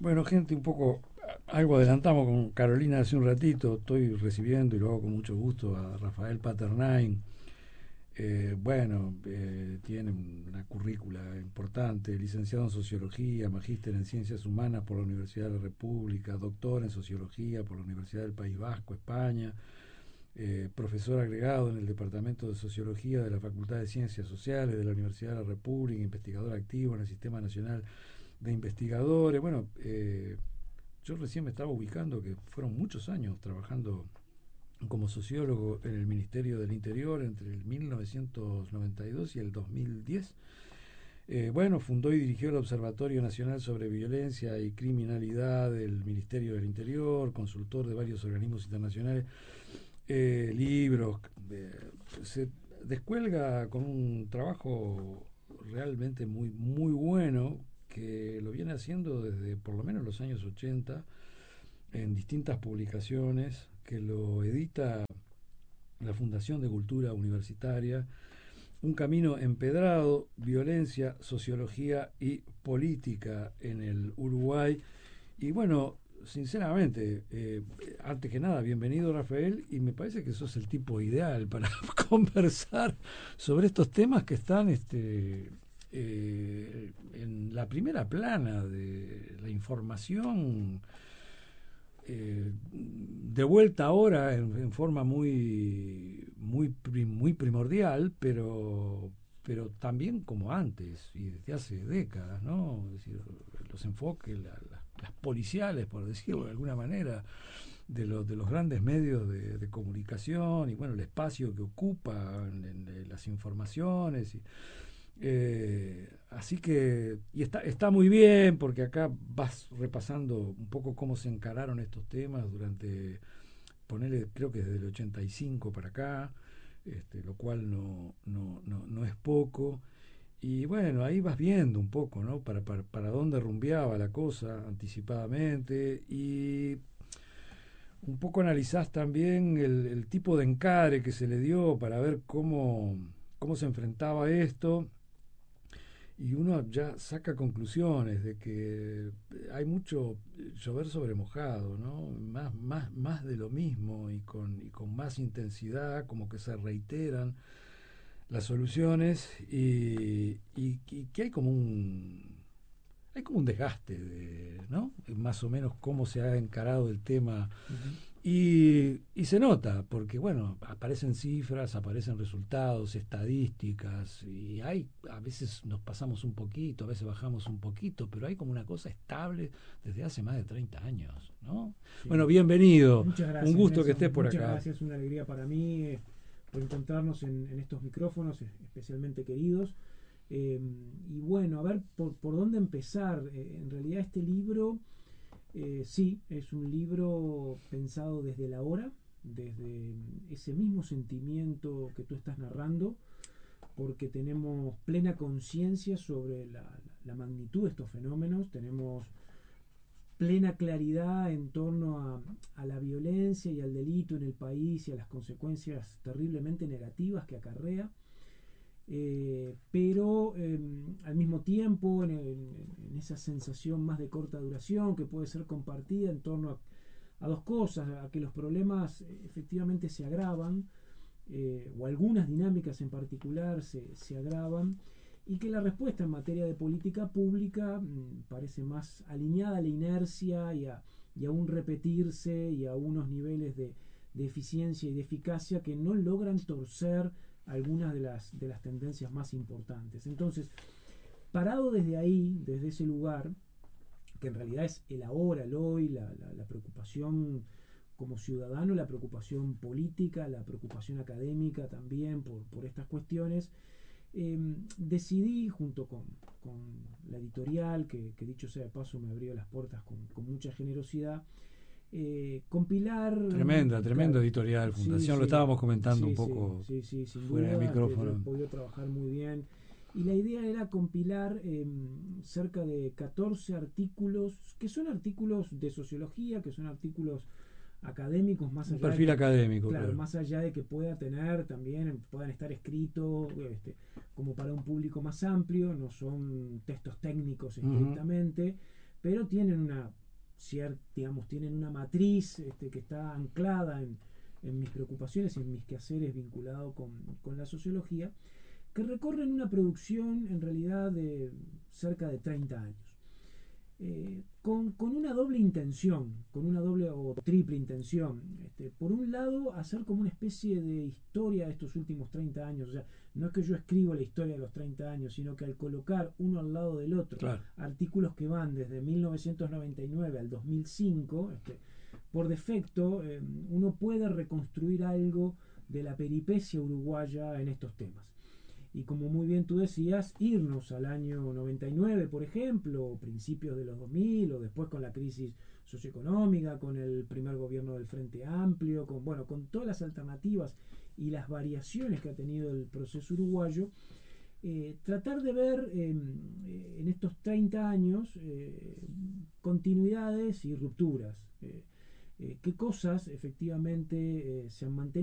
Bueno, gente, un poco, algo adelantamos con Carolina hace un ratito. Estoy recibiendo y lo hago con mucho gusto a Rafael Paternain. Tiene una currícula importante: licenciado en Sociología, magíster en Ciencias Humanas por la Universidad de la República, doctor en Sociología por la Universidad del País Vasco, España, profesor agregado en el Departamento de Sociología de la Facultad de Ciencias Sociales de la Universidad de la República, investigador activo en el Sistema Nacional de Investigadores. Yo recién me estaba ubicando que fueron muchos años trabajando como sociólogo en el Ministerio del Interior entre el 1992 y el 2010. Fundó y dirigió el Observatorio Nacional sobre Violencia y Criminalidad del Ministerio del Interior, consultor de varios organismos internacionales, libros. Se descuelga con un trabajo realmente muy, muy bueno, que lo viene haciendo desde por lo menos los años 80 en distintas publicaciones, que lo edita la Fundación de Cultura Universitaria. Un camino empedrado: violencia, sociología y política en el Uruguay. Y bueno, sinceramente, antes que nada, bienvenido, Rafael, y me parece que sos el tipo ideal para conversar sobre estos temas que están en la primera plana de la información, de vuelta ahora en forma muy primordial, pero también como antes y desde hace décadas, ¿no? Es decir, los enfoques, las policiales, por decirlo de alguna manera, de los grandes medios de comunicación, y bueno, el espacio que ocupan en las informaciones. Así que, y está muy bien, porque acá vas repasando un poco cómo se encararon estos temas durante, ponele, creo que desde el 85 para acá, lo cual no es poco. Y bueno, ahí vas viendo un poco, ¿no? Para dónde rumbeaba la cosa anticipadamente, y un poco analizás también el tipo de encare que se le dio para ver cómo se enfrentaba esto. Y uno ya saca conclusiones de que hay mucho llover sobre mojado, ¿no? Más de lo mismo, y con más intensidad, como que se reiteran las soluciones, y que hay como un desgaste ¿no? Más o menos cómo se ha encarado el tema. Ujú. Y se nota, porque bueno, aparecen cifras, aparecen resultados, estadísticas, y a veces nos pasamos un poquito, a veces bajamos un poquito, pero hay como una cosa estable desde hace más de 30 años, ¿no? Bueno, Sí. bienvenido, Muchas un gracias, gusto que estés Nelson. por Muchas acá. gracias. Una alegría para mí por encontrarnos en estos micrófonos, especialmente queridos. Eh, y bueno, a ver por dónde empezar. En realidad este libro, sí, es un libro pensado desde la hora, desde ese mismo sentimiento que tú estás narrando, porque tenemos plena conciencia sobre la magnitud de estos fenómenos, tenemos plena claridad en torno a la violencia y al delito en el país y a las consecuencias terriblemente negativas que acarrea. Pero al mismo tiempo en esa sensación más de corta duración que puede ser compartida en torno a dos cosas: a que los problemas efectivamente se agravan, o algunas dinámicas en particular se agravan, y que la respuesta en materia de política pública parece más alineada a la inercia y a un repetirse y a unos niveles de eficiencia y de eficacia que no logran torcer algunas de las tendencias más importantes. Entonces, parado desde ahí, desde ese lugar, que en realidad es el ahora, el hoy, la preocupación como ciudadano, la preocupación política, la preocupación académica también por estas cuestiones, decidí, junto con la editorial, que dicho sea de paso me abrió las puertas con mucha generosidad, compilar. Tremenda Claro, editorial, sí, Fundación, lo sí, estábamos comentando un sí, sí, poco sí, sí, sin fuera de duda, que yo he micrófono. podido trabajar muy bien. Y la idea era compilar cerca de 14 artículos, que son artículos de sociología, que son artículos académicos, más Un allá de perfil que, académico, claro, claro. más allá de que pueda tener también, puedan estar escritos como para un público más amplio, no son textos técnicos Ujú. estrictamente, pero tienen una digamos, tienen una matriz que está anclada en mis preocupaciones y en mis quehaceres vinculados con la sociología, que recorren una producción en realidad de cerca de 30 años. Con una doble intención, con una doble o triple intención. Por un lado, hacer como una especie de historia de estos últimos 30 años. O sea, no es que yo escribo la historia de los 30 años, sino que al colocar uno al lado del otro, claro, artículos que van desde 1999 al 2005, por defecto, uno puede reconstruir algo de la peripecia uruguaya en estos temas. Y como muy bien tú decías, irnos al año 99, por ejemplo, o principios de los 2000, o después con la crisis socioeconómica, con el primer gobierno del Frente Amplio, con todas las alternativas y las variaciones que ha tenido el proceso uruguayo, tratar de ver en estos 30 años continuidades y rupturas. Qué cosas efectivamente se han mantenido.